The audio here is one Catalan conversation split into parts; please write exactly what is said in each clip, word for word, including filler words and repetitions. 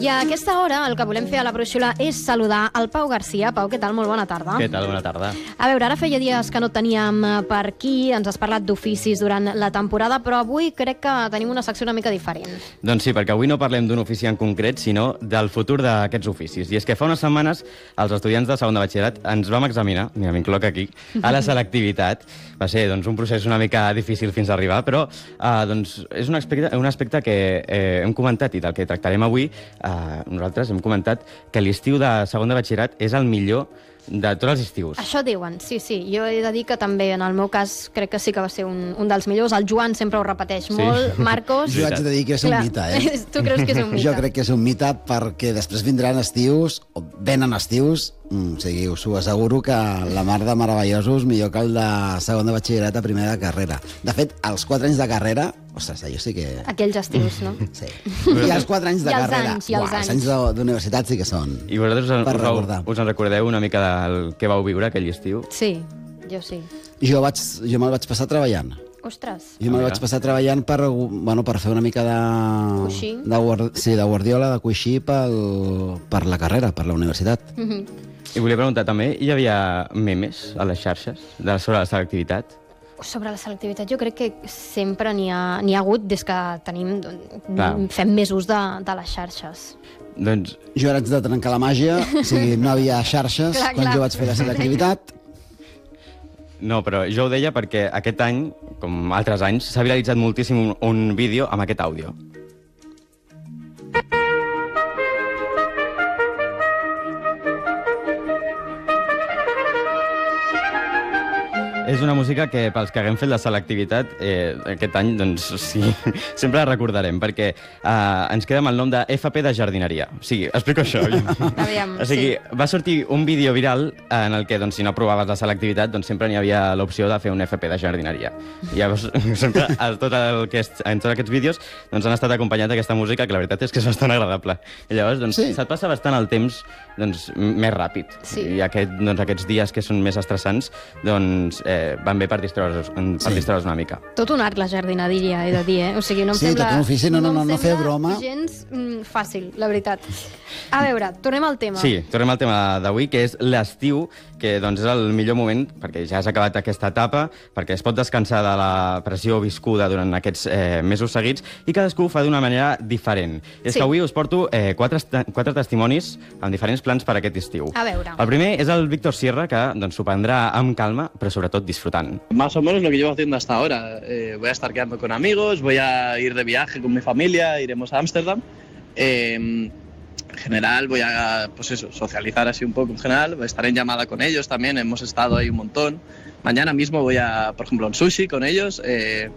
I a aquesta hora el que volem fer a la brúixola és saludar el Pau Garcia. Pau, què tal? Molt bona tarda. Què tal? Bona tarda. A veure, ara feia dies que no et teníem per aquí, ens has parlat d'oficis durant la temporada, però avui crec que tenim una secció una mica diferent. Doncs sí, perquè avui no parlem d'un ofici en concret, sinó del futur d'aquests oficis. I és que fa unes setmanes els estudiants de segon de batxillerat ens vam examinar, mira, m'incloc aquí, a la selectivitat. Va ser doncs, un procés una mica difícil fins a arribar, però eh, doncs, és un aspecte, un aspecte que eh, hem comentat i del que tractarem avui. Eh, nosaltres hem comentat que l'estiu de segon de batxillerat és el millor de tots els estius. Això diuen, sí, sí. Jo he de dir que també, en el meu cas, crec que sí que va ser un, un dels millors. El Joan sempre ho repeteix sí. molt. Marcos... Jo haig de dir que és un Clar, mite, eh? Tu creus que és un mite? Jo crec que és un mite perquè després vindran estius, o venen estius, mm, o sigui, us ho asseguro que la mar de meravellosos millor que el de segon de batxillerat a primer de carrera. De fet, als quatre anys de carrera, ostres, jo sí que... Aquells estius, no? Sí. I els quatre anys de I els carrera. anys, i els Uah, anys. els anys d'universitat sí que són. I vosaltres us, Per us, recordar. us en recordeu una mica del que vau viure aquell estiu? Sí, jo sí. Jo, vaig, jo me'l vaig passar treballant. Ostres. Jo me'l Mira. vaig passar treballant per, bueno, per fer una mica de... Coixí. De, guard... sí, de guardiola, de coixí pel, per la carrera, per la universitat. Mhm. I volia preguntar també, hi havia memes a les xarxes de, sobre la selectivitat? Sobre la selectivitat jo crec que sempre n'hi ha, n'hi ha hagut des que tenim, Clar. fem més ús de, de les xarxes. Doncs Jo ara haig de trencar la màgia, o sigui, no havia xarxes Clar, quan clar. jo vaig fer la selectivitat. no, però jo ho deia perquè aquest any, com altres anys, s'ha viralitzat moltíssim un, un vídeo amb aquest àudio. És una música que, pels que haguem fet la selectivitat, eh, aquest any, doncs, sí, sempre la recordarem, perquè eh, ens queda amb el nom de F P de jardineria. O sigui, explico això. Aviam, o sigui, sí. va sortir un vídeo viral en el que, doncs, si no aprovaves la selectivitat, doncs sempre n'hi havia l'opció de fer un F P de jardineria. I llavors, sempre, a tot el que és, en tots aquests vídeos, doncs, han estat acompanyat d'aquesta música, que la veritat és que és bastant agradable. I llavors, doncs, Sí. se't passa bastant el temps doncs, més ràpid. Sí. I aquest, doncs, aquests dies que són més estressants, doncs, eh, van bé per distreure's, per Sí. distreure's una mica. Tot un art, la jardineria, he de dir, eh? O sigui, no em Sí, sembla... tot un ofici, no, no, no, em no fer sembla broma. gens mm, fàcil, la veritat. A veure, tornem al tema. Sí, tornem al tema d'avui, que és l'estiu, que doncs, és el millor moment, perquè ja has acabat aquesta etapa, perquè es pot descansar de la pressió viscuda durant aquests eh, mesos seguits, i cadascú ho fa d'una manera diferent. És Sí. que avui us porto eh, quatre, esta- quatre testimonis amb diferents plans per aquest estiu. A veure. El primer és el Víctor Sierra, que doncs, s'ho prendrà amb calma, però sobretot disfrutant. Más o menos lo que llevo haciendo hasta ahora. Eh, voy a estar quedando con amigos, voy a ir de viaje con mi familia, iremos a Ámsterdam. Eh, en general voy a, pues eso, socializar así un poco en general, estaré en llamada con ellos también, hemos estado ahí un montón. Mañana mismo voy a, por ejemplo, en sushi con ellos. Eh,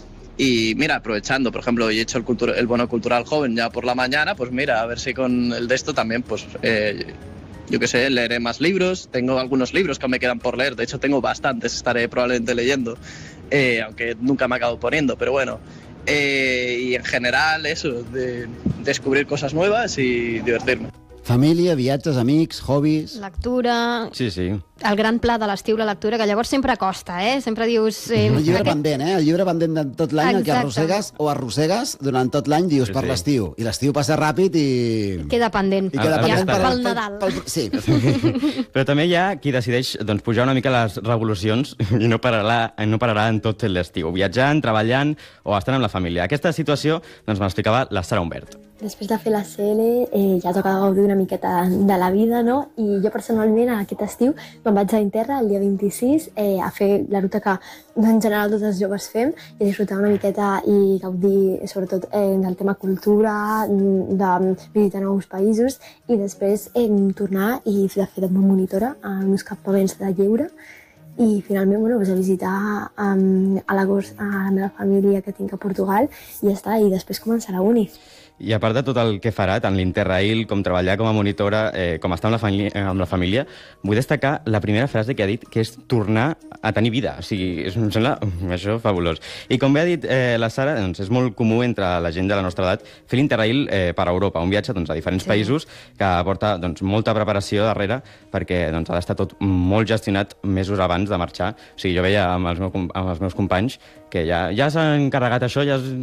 y mira, aprovechando, por ejemplo, hoy he hecho el, cultura- el bono cultural joven ya por la mañana, pues mira, a ver si con el de esto también, pues... Eh, yo qué sé, leeré más libros, tengo algunos libros que aún me quedan por leer, de hecho tengo bastantes, estaré probablemente leyendo, eh, aunque nunca me acabo poniendo, pero bueno. Eh, y en general eso, de descubrir cosas nuevas y divertirme. Família, viatges, amics, hobbies... Lectura, Sí, sí. el gran pla de l'estiu, la lectura, que llavors sempre costa, eh? Sempre dius... Eh, El llibre aquest- pendent, eh? El llibre pendent de tot l'any, el que Exacte. arrossegues o arrossegues durant tot l'any, dius, Sí, per sí. l'estiu. I l'estiu passa ràpid i... Queda pendent. I queda Ah, pendent ja per, està. Pel Nadal. Pel, pel, sí. Però també hi ha qui decideix doncs, pujar una mica les revolucions i no pararà, no pararà en tot l'estiu, viatjant, treballant o estant amb la família. Aquesta situació doncs, me l'explicava la Sara Humbert. Després de fer la C L eh, ja toca gaudir una miqueta de la vida, no? I jo personalment aquest estiu me'n vaig a Interra el dia vint-i-sis eh, a fer la ruta que en general tots els joves fem i disfrutar una miqueta i gaudir sobretot eh, del tema cultura, de visitar nous països i després eh, tornar i de fer de monitora a uns campaments de lleure i finalment bueno, pues, a visitar um, a l'agost a la meva família que tinc a Portugal i ja està, i després començar la uni. I a part de tot el que farà, tant l'Interrail com treballar com a monitora, eh, com estar amb la, família, amb la família, vull destacar la primera frase que ha dit, que és tornar a tenir vida. O sigui, és, em sembla això fabulós. I com bé ha dit eh, la Sara, doncs, és molt comú entre la gent de la nostra edat fer l'Interrail eh, per Europa, un viatge doncs, a diferents Sí. països que porta doncs, molta preparació darrere perquè doncs, ha d'estar tot molt gestionat mesos abans de marxar. O sigui, jo veia amb els, meu, amb els meus companys que ja, ja s'han encarregat això, ja